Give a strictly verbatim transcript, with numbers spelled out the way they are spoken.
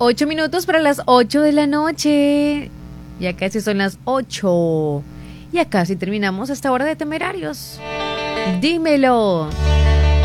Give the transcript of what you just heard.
Ocho minutos para las ocho de la noche. Ya casi son las ocho. Ya casi terminamos esta hora de Temerarios. Dímelo.